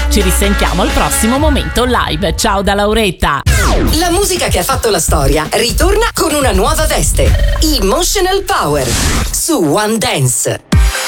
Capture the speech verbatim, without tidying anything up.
Ci risentiamo al prossimo Momento Live. Ciao da Lauretta. La musica che ha fatto la storia ritorna con una nuova veste. Emotional Power su One Dance.